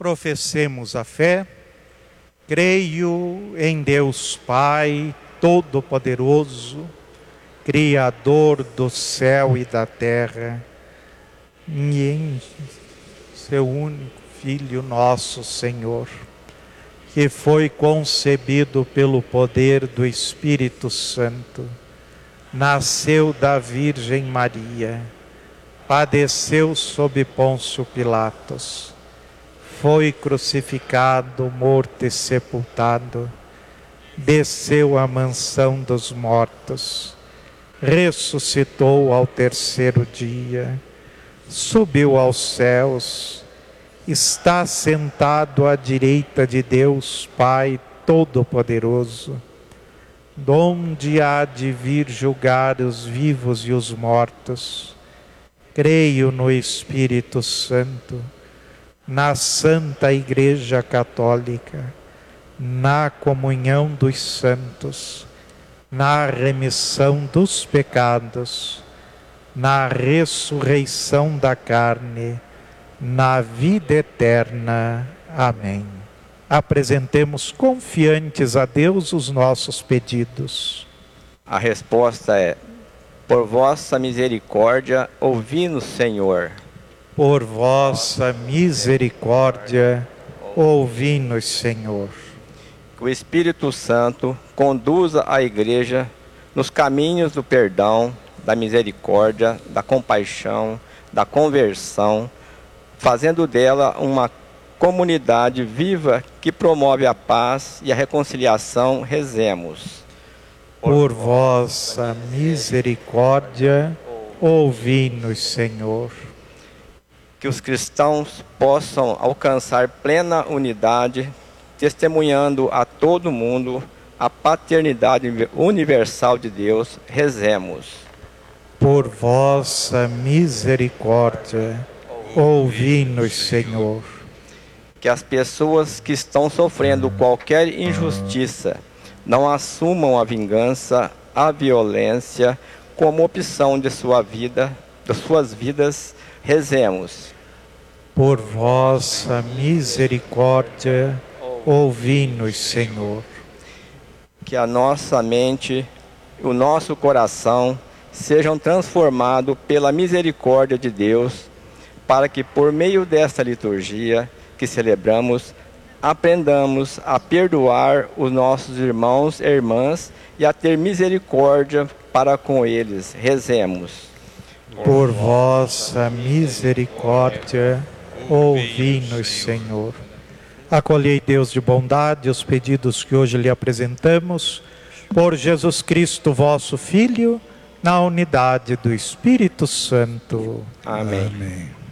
Professemos a fé. Creio em Deus Pai Todo-Poderoso, Criador do céu e da terra, e em seu único Filho, nosso Senhor, que foi concebido pelo poder do Espírito Santo, nasceu da Virgem Maria, padeceu sob Pôncio Pilatos, foi crucificado, morto e sepultado, desceu à mansão dos mortos, ressuscitou ao terceiro dia, subiu aos céus, está sentado à direita de Deus Pai Todo-Poderoso, donde há de vir julgar os vivos e os mortos. Creio no Espírito Santo, na Santa Igreja Católica, na comunhão dos santos, na remissão dos pecados, na ressurreição da carne, na vida eterna. Amém. Apresentemos confiantes a Deus os nossos pedidos. A resposta é: por vossa misericórdia, ouvi-nos, Senhor. Por vossa misericórdia, ouvi-nos, Senhor. Que o Espírito Santo conduza a Igreja nos caminhos do perdão, da misericórdia, da compaixão, da conversão, fazendo dela uma comunidade viva que promove a paz e a reconciliação. Rezemos. Por vossa misericórdia, ouvi-nos, Senhor. Que os cristãos possam alcançar plena unidade, testemunhando a todo mundo a paternidade universal de Deus. Rezemos. Por vossa misericórdia, ouvi-nos, Senhor. Que as pessoas que estão sofrendo qualquer injustiça não assumam a vingança, a violência como opção de sua vida, de suas vidas. Rezemos. Por vossa misericórdia, ouvi-nos, Senhor. Que a nossa mente e o nosso coração sejam transformados pela misericórdia de Deus, para que por meio desta liturgia que celebramos, aprendamos a perdoar os nossos irmãos e irmãs e a ter misericórdia para com eles. Rezemos. Por vossa misericórdia, ouvi-nos, Senhor. Acolhei, Deus de bondade, os pedidos que hoje lhe apresentamos, por Jesus Cristo, vosso Filho, na unidade do Espírito Santo. Amém. Amém.